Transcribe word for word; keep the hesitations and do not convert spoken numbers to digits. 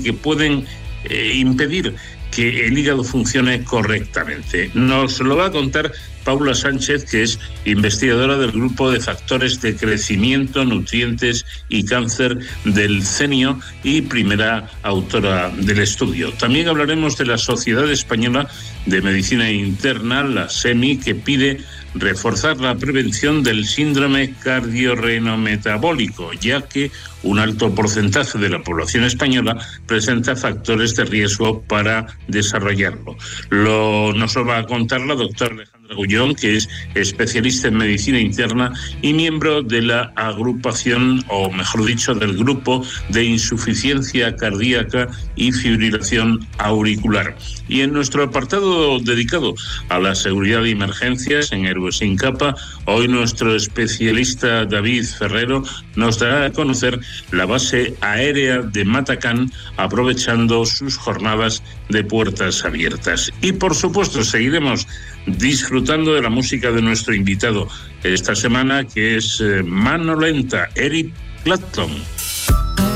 que pueden eh, impedir que el hígado funcione correctamente. Nos lo va a contar Paula Sánchez, que es investigadora del Grupo de Factores de Crecimiento, Nutrientes y Cáncer del CENIO y primera autora del estudio. También hablaremos de la Sociedad Española de Medicina Interna, la SEMI, que pide reforzar la prevención del síndrome cardiorrenometabólico, ya que un alto porcentaje de la población española presenta factores de riesgo para desarrollarlo. Lo, nos lo va a contar la doctora Alejandra Gullón, que es especialista en medicina interna y miembro de la agrupación, o mejor dicho, del grupo de insuficiencia cardíaca y fibrilación auricular. Y en nuestro apartado dedicado a la seguridad de emergencias en Héroes sin Capa, hoy nuestro especialista David Ferrero nos dará a conocer la base aérea de Matacán, aprovechando sus jornadas de puertas abiertas. Y por supuesto seguiremos disfrutando de la música de nuestro invitado esta semana, que es eh, Mano Lenta, Eric Clapton.